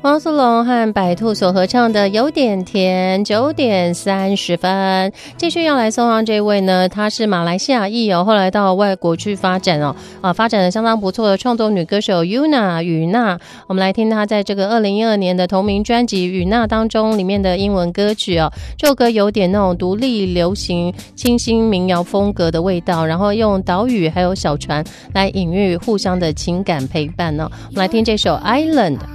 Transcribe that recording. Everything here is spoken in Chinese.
汪苏泷和白兔所合唱的有点甜，9点30分。继续要来送上这位呢，她是马来西亚裔哦，后来到外国去发展哦，发展的相当不错的创作女歌手 Yuna 雨娜。我们来听她在这个2012年的同名专辑《雨娜》当中里面的英文歌曲哦。这首歌有点那种独立流行清新民谣风格的味道，然后用岛屿还有小船来隐喻互相的情感陪伴哦。我们来听这首 Island。